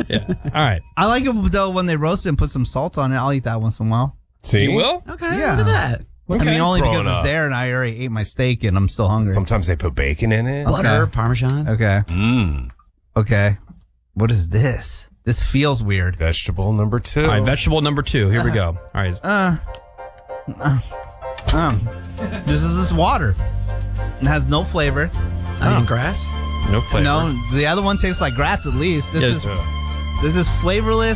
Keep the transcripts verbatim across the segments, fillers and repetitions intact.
Yeah. All right. I like it though when they roast it and put some salt on it. I'll eat that once in a while. See? You will? Okay, Yeah. look at that. Okay. I mean, only Growing because it's up. there and I already ate my steak and I'm still hungry. Sometimes they put bacon in it. Butter, Parmesan. Okay. Mmm. Okay. What is this? This feels weird. Vegetable number two. All right, vegetable number two. Here we go. All right. Uh, uh, um, this is this water. It has no flavor. Not even grass. No flavor. No, the other one tastes like grass at least. This Yes. is this is flavorless.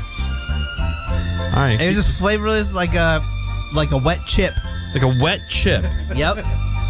All right. It's just flavorless, like a like a wet chip. Like a wet chip. Yep. It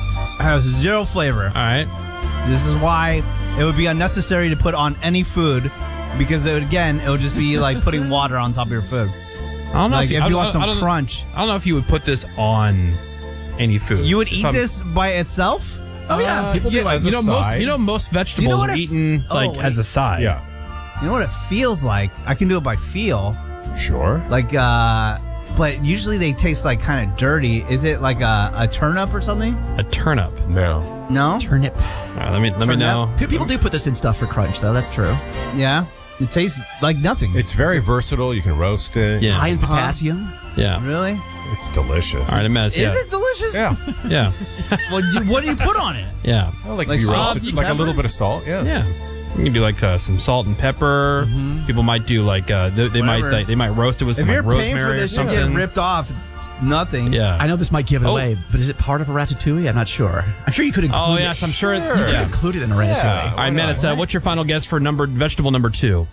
has zero flavor. All right. This is why it would be unnecessary to put on any food, because it would, again, it would just be like putting water on top of your food. I don't know Like if you, if I you don't- want some I don't- crunch, I don't know if you would put this on any food. you would If eat I'm- this by itself. Oh yeah, Uh, people do yeah, like you know most side. you know most vegetables what are it- eaten Oh, like wait. as a side. Yeah. You know what it feels like? I can do it by feel. Sure. Like, uh, but usually they taste like kind of dirty. Is it like a, a turnip or something? A turnip. No. No? turnip. All right, let me let me Turnip? know. Pe- People do put this in stuff for crunch, though. That's true. Yeah. It tastes like nothing. It's very versatile. You can roast it. Yeah. High in potassium. Yeah. Really? It's delicious. All right, a mess. Yeah. Is it delicious? Yeah. Yeah. Well, do, what do you put on it? Yeah. I like, Like you salt roast it, and like a pepper? little bit of salt. Yeah. Yeah. You can do like uh, some salt and pepper. People might do like uh, they, they might Whatever. they, they might roast it with If some you're like paying for rosemary or this, you get something. ripped off. It's nothing. Yeah. I know this might give it Oh. away, but is it part of a ratatouille? I'm not sure. I'm sure you could include Oh it. yes, I'm sure. It, You could yeah. include it in a ratatouille. Yeah. All right, Menace, uh, what's your final guess for number vegetable number two?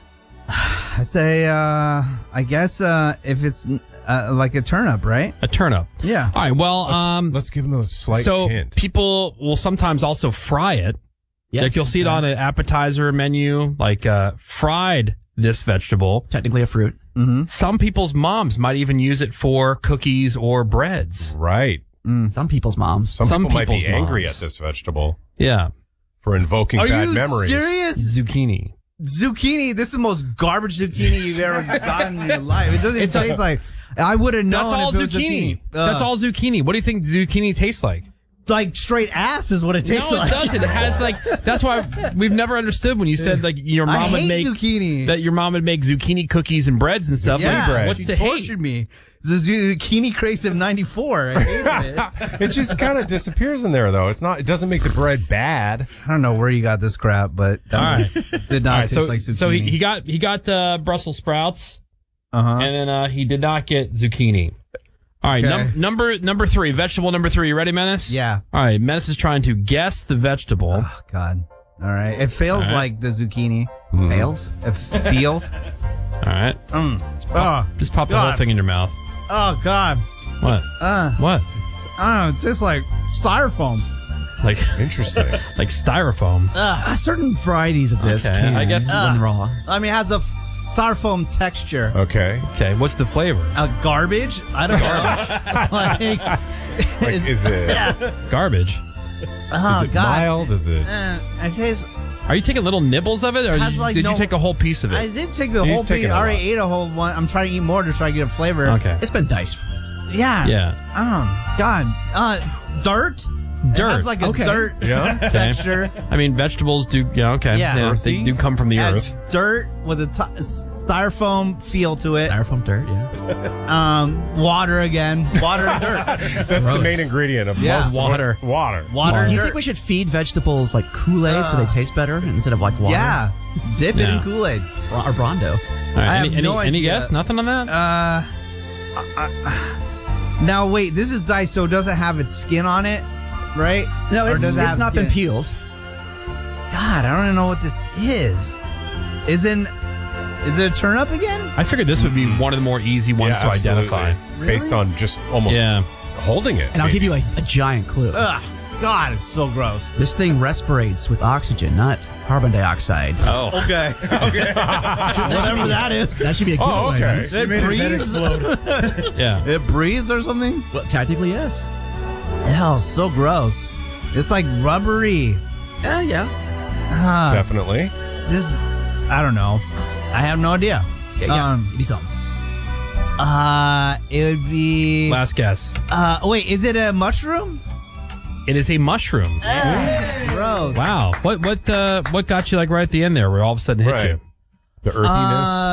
I'd say, uh, I guess, uh, if it's uh, like a turnip, right? A turnip. Yeah. All right. Well, Let's, um, let's give them a slight so hint. people will sometimes also fry it. Yes. Like you'll see it on an appetizer menu, like uh, fried this vegetable. Technically a fruit. Mm-hmm. Some people's moms might even use it for cookies or breads. Right. Some people's moms. Some, Some people might be people's angry moms. at this vegetable Yeah. for invoking Are bad you memories. serious? Zucchini. Zucchini. This is the most garbage zucchini you've ever gotten in your life. It doesn't It's a- taste like. I would have known. That's all if it was zucchini. zucchini. That's Uh, all zucchini. What do you think zucchini tastes like? Like straight ass is what it tastes no, it like. doesn't. It has like that's why we've never understood when you said like your I mom would hate make zucchini. that your mom would make zucchini cookies and breads and stuff. yeah, Like, what's she to hate? tortured me. The zucchini craze of ninety-four. I hated it. It just kind of disappears in there, though. It's not. It doesn't make the bread bad. I don't know where you got this crap, but that All was- did not All right, taste so like zucchini. so he, he got he got uh, Brussels sprouts uh-huh. and then uh, he did not get zucchini. All right, Okay. num- number number three, vegetable number three. You ready, Menace? Yeah. All right, Menace is trying to guess the vegetable. Oh God. All right. It feels All right. like the zucchini. Fails. It feels. All right, Mm. Oh. just pop the whole God. thing in your mouth. Oh God. What? Uh. What? I don't know. It tastes like styrofoam. Like Interesting. like styrofoam? Ugh. Uh, certain varieties of this Okay, can, I guess- when Uh. raw. I mean, it has a f- styrofoam texture. Okay. Okay, what's the flavor? Uh, garbage? I don't know. like, Like, is it? Garbage. oh Is it God. mild? Is it? Uh, it tastes. Are you taking little nibbles of it, or Has, did, you, like, did you no- take a whole piece of it? I did take the He's whole piece. taking I a already lot. ate a whole one. I'm trying to eat more to try to get a flavor. okay. It's been diced. Yeah. Yeah. Um. God. Uh. Dirt. It Dirt. has like a Okay. dirt Yeah. texture. I mean, vegetables do. Yeah. Okay. Yeah. they Earthy? do come from the It's earth. dirt with a t- styrofoam feel to it. Styrofoam dirt, yeah. Um. Water again. Water and dirt. That's the Gross. main ingredient of Yeah. most Water. Water. Water Do and you dirt. think we should feed vegetables like Kool-Aid so they Uh. taste better instead of like water? Yeah. Dip it Yeah. in Kool-Aid. Or, or Brondo. All right. I any have any, no any idea. guess? Nothing on that? Uh. I- I- now wait. This is diced, so it doesn't have its skin on it, right? No, Or it's, does it it's have not been skin? peeled. God, I don't even know what this is. Isn't? Is it a turnip again? I figured this would be one of the more easy ones Yeah, to absolutely. identify. Based on just almost Yeah. holding it. And I'll maybe. give you a, a giant clue. Ugh. God, it's so gross. This thing respirates with oxygen, not carbon dioxide. Oh. Okay. Okay. Whatever that is. That should be a giveaway. Oh, okay. right? It breathes. Yeah. It breathes or something? Well, technically, yes. Ew, so gross. It's like rubbery. Yeah, yeah. Ah, Definitely. just, I don't know. I have no idea. Yeah, yeah. Um, Give me something. Uh, it would be. Last guess. Uh, wait, is it a mushroom? It is a mushroom. Gross. Wow. What what uh what got you like right at the end there, where all of a sudden hit Right. you? The earthiness. Uh,